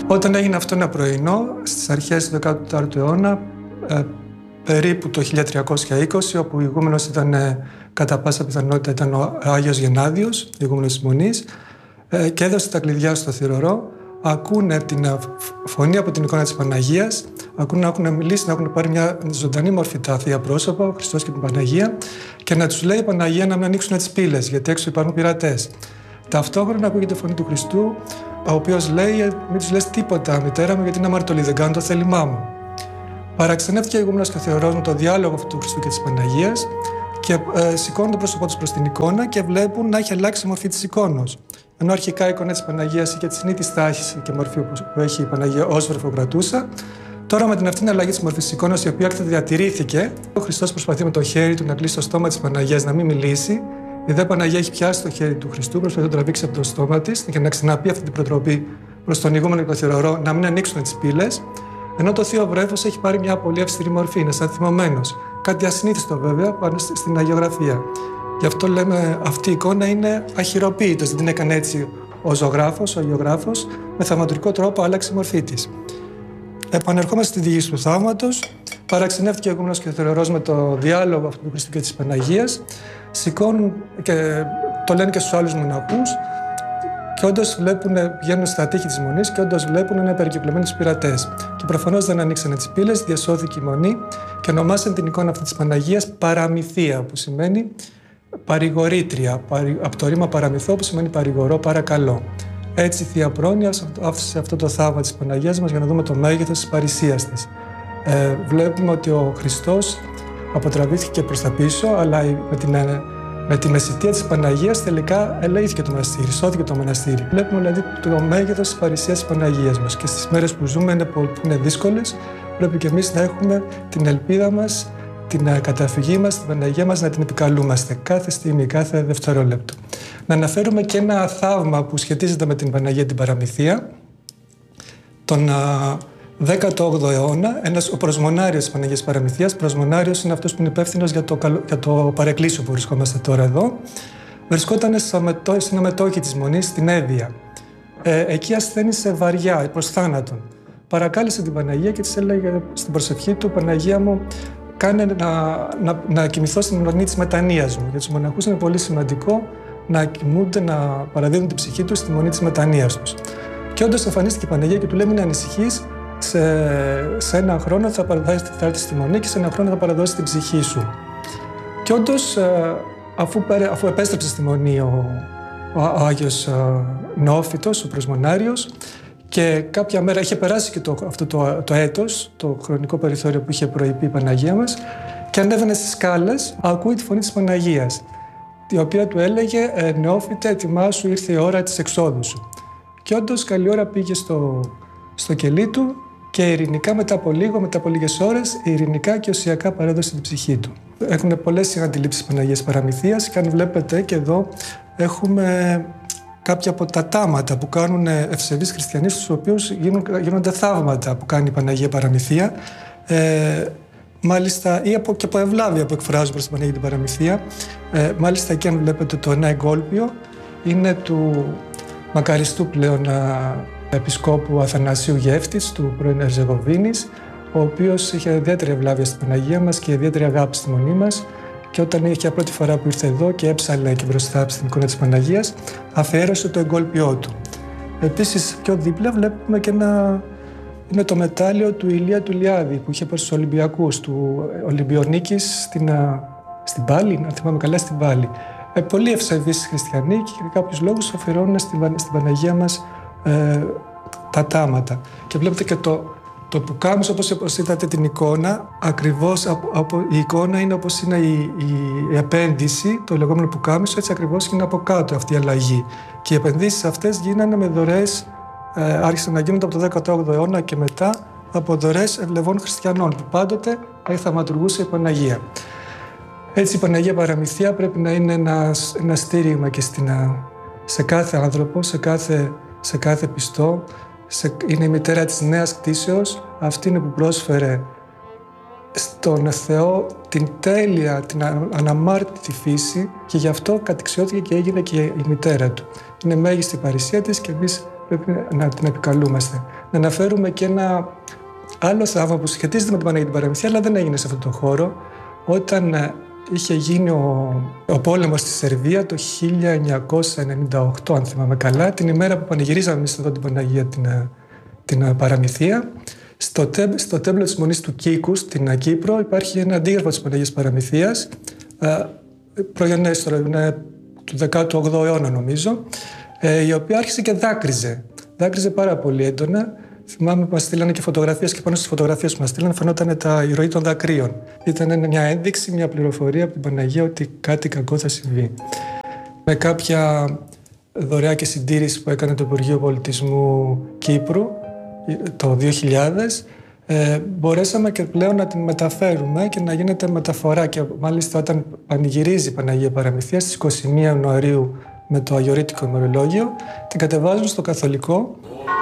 Όταν έγινε αυτό ένα πρωινό, στις αρχές του 14ου αιώνα, περίπου το 1320, όπου ο ηγούμενος ήταν, κατά πάσα πιθανότητα, ήταν ο Άγιος Γενάδιος, ηγούμενος της Μονής, και έδωσε τα κλειδιά στο θυρωρό. Ακούνε την φωνή από την εικόνα της Παναγίας, ακούνε να έχουν μιλήσει, να έχουν πάρει μια ζωντανή μορφή τα θεία πρόσωπα, ο Χριστός και την Παναγία, και να τους λέει η Παναγία να μην ανοίξουν τις πύλες, γιατί έξω υπάρχουν πειρατές. Ταυτόχρονα ακούγεται η φωνή του Χριστού, ο οποίος λέει: μην τους λες τίποτα, μητέρα μου, γιατί είναι αμαρτωλοί, δεν κάνουν το θέλημά μου. Παραξενεύτηκε ο ηγούμενος και ο Θεορός με το διάλογο αυτού του Χριστού και της Παναγίας και σηκώνουν το πρόσωπό τους προς την εικόνα και βλέπουν να έχει αλλάξει η μορφή της εικόνος. Ενώ αρχικά η εικόνα της Παναγίας είχε τη συνήθιστη τάχυση και μορφή που έχει η Παναγία ως βρεφοκρατούσα, τώρα με την αυτήν αλλαγή της μορφής της εικόνας, η οποία έκτοτε διατηρήθηκε, ο Χριστός προσπαθεί με το χέρι του να κλείσει το στόμα της Παναγίας, να μην μιλήσει. Η δε Παναγία έχει πιάσει το χέρι του Χριστού, προσπαθεί να το τραβήξει από το στόμα της και να ξαναπεί αυτή την προτροπή προς τον ηγούμενο και τον θυρωρό να μην ανοίξουν τις πύλες. Ενώ το θείο βρέφος έχει πάρει μια πολύ αυστηρή μορφή, είναι σαν θυμωμένος. Κάτι ασυνήθιστο βέβαια πάνω στην αγιογραφία. Γι' αυτό λέμε αυτή η εικόνα είναι αχειροποίητος, δεν την έκανε έτσι ο ζωγράφος, ο αγιογράφος, με θαυματουργικό τρόπο άλλαξε η μορφή της. Επανερχόμαστε στη διήγηση του θαύματος. Παραξενεύτηκε ο ηγούμενος και ο θυρωρός με το διάλογο αυτού του Χριστού και της Παναγίας. Σηκώνουν και το λένε και στους άλλους μοναχούς. Και όντως πηγαίνουν στα τείχη της Μονής και όντως βλέπουν ένα περικυκλωμένους πειρατές. Και προφανώς δεν ανοίξανε τις πύλες, διασώθηκε η Μονή και ονομάσαν την εικόνα αυτή της Παναγίας Παραμυθία, που σημαίνει παρηγορήτρια, από το ρήμα παραμυθό, που σημαίνει παρηγορώ, παρακαλώ. Έτσι η Θεία Πρόνοια άφησε αυτό το θαύμα της Παναγίας μας για να δούμε το μέγεθος της παρησίας της. Βλέπουμε ότι ο Χριστός αποτραβήθηκε προς τα πίσω, αλλά με την μεσητεία της Παναγίας τελικά ελέγχθηκε το μοναστήρι, σώθηκε το μοναστήρι. Βλέπουμε δηλαδή το μέγεθος της παρησίας της Παναγίας μας και στις μέρες που ζούμε που είναι δύσκολες, πρέπει και εμείς να έχουμε την ελπίδα μας, την καταφυγή μας, την Παναγία μας, να την επικαλούμαστε κάθε στιγμή, κάθε δευτερόλεπτο. Να αναφέρουμε και ένα θαύμα που σχετίζεται με την Παναγία την Παραμυθία. Τον 18ο αιώνα, ο προσμονάριος της Παναγίας Παραμυθίας, προσμονάριος είναι αυτός που είναι υπεύθυνος για το παρεκκλήσιο που βρισκόμαστε τώρα εδώ, βρισκόταν στην αμετόχη της Μονής, στην Εύβοια. Εκεί ασθένησε βαριά, προς θάνατον. Παρακάλεσε την Παναγία και της έλεγε στην προσευχή του: Παναγία μου, κάνε να κοιμηθώ στην μονή της μετανοίας μου. Για τους μοναχούς είναι πολύ σημαντικό να κοιμούνται, να παραδίδουν την ψυχή τους στη μονή της μετανοίας τους. Και όντως εμφανίστηκε η Παναγία και του λέει: μην ανησυχείς, σε έναν χρόνο θα έρθεις στη Μονή και σε έναν χρόνο θα παραδώσεις την ψυχή σου. Και όντως, αφού επέστρεψε στη Μονή ο Άγιος Νεόφυτος, ο προσμονάριος, και κάποια μέρα είχε περάσει και αυτό το έτος, το χρονικό περιθώριο που είχε προειπεί η Παναγία μας, και ανέβαινε στις σκάλες, ακούει τη φωνή της Παναγίας, η οποία του έλεγε: Νεόφυτε, ετοιμάσου, ήρθε η ώρα της εξόδου σου. Και όντως καλή ώρα πήγε στο κελί του και ειρηνικά μετά από λίγες ώρες, ειρηνικά και οσιακά παρέδωσε την ψυχή του. Έχουν πολλές αντιλήψεις της Παναγίας Παραμυθίας και αν βλέπετε και εδώ έχουμε κάποια από τα τάματα που κάνουν ευσεβείς χριστιανοί, στους οποίους γίνονται θαύματα που κάνει η Παναγία Παραμυθία. Μάλιστα, ή και από ευλάβεια που εκφράζουν προς την Παναγία την Παραμυθία. Μάλιστα, εκεί αν βλέπετε το ένα εγκόλπιο είναι του μακαριστού πλέον επισκόπου Αθανασίου Γεύτης, του πρώην Ερζεγοβίνης, ο οποίος είχε ιδιαίτερη ευλάβεια στην Παναγία μας και ιδιαίτερη αγάπη στη Μονή μας, και όταν είχε πρώτη φορά που ήρθε εδώ και έψαλε και μπροστά στην εικόνα της Παναγίας, αφιέρωσε το εγκόλπιό του. Επίσης, πιο δίπλα βλέπουμε και είναι το μετάλλιο του Ηλία του Λιάδη που είχε προς τους Ολυμπιακούς, του Ολυμπιονίκης στην Πάλη, αν θυμάμαι καλά, στην Πάλη. Πολλοί ευσεβείς χριστιανοί και για κάποιους λόγους αφιερώνουν στην Παναγία μας τα τάματα. Και βλέπετε και το πουκάμισο, όπως είδατε την εικόνα, ακριβώς η εικόνα είναι όπως είναι η επένδυση, το λεγόμενο πουκάμισο, έτσι ακριβώς είναι από κάτω αυτή η αλλαγή. Και οι επενδύσεις αυτές γίνανε με δωρεές, άρχισαν να γίνονται από το 18ο αιώνα και μετά, από δωρεές ευλεβών χριστιανών, που πάντοτε θαυματουργούσε η Παναγία. Έτσι η Παναγία Παραμυθία πρέπει να είναι ένα στήριγμα και σε κάθε άνθρωπο, σε κάθε πιστό. Είναι η μητέρα της νέας κτήσεως, αυτή είναι που πρόσφερε στον Θεό την τέλεια, την αναμάρτητη φύση, και γι' αυτό κατεξιώθηκε και έγινε και η μητέρα του. Είναι μέγιστη η παρησία της και εμείς πρέπει να την επικαλούμαστε. Να αναφέρουμε και ένα άλλο θαύμα που σχετίζεται με την Παναγία την Παραμυθία, αλλά δεν έγινε σε αυτόν τον χώρο, όταν είχε γίνει ο πόλεμος στη Σερβία το 1998, αν θυμάμαι καλά, την ημέρα που πανηγυρίζαμε εμείς εδώ την Παναγία την Παραμυθία. Στο τέμπλο της Μονής του Κίκου, στην Κύπρο, υπάρχει ένα αντίγραφο της Παναγίας Παραμυθίας, προγενές του 18ου αιώνα νομίζω, η οποία άρχισε και δάκρυζε. Δάκρυζε πάρα πολύ έντονα. Θυμάμαι που μας στείλανε και φωτογραφίες και πάνω στις φωτογραφίες που μας στείλανε φαινόταν η ροή των δακρύων. Ήταν μια ένδειξη, μια πληροφορία από την Παναγία ότι κάτι κακό θα συμβεί. Με κάποια δωρεά και συντήρηση που έκανε το Υπουργείο Πολιτισμού Κύπρου το 2000, μπορέσαμε και πλέον να την μεταφέρουμε και να γίνεται μεταφορά. Και μάλιστα όταν πανηγυρίζει η Παναγία Παραμυθία στις 21 Ιανουαρίου με το Αγιορείτικο ημερολόγιο, την κατεβάζουν στο Καθολικό.